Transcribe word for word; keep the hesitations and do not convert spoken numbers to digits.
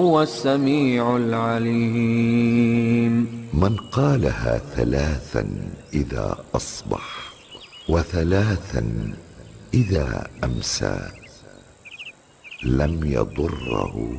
هو السميع العليم. من قالها ثلاثا إذا أصبح وثلاثا إذا أمسى لم يضره